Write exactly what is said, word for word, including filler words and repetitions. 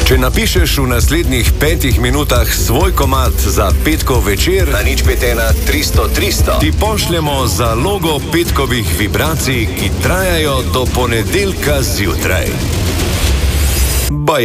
Če napišeš v naslednjih petih minutah svoj komad za petkov večer, na nič pet ena tristo tristo, ti pošljemo zalogo petkovih vibracij, ki trajajo do ponedeljka zjutraj. Baj.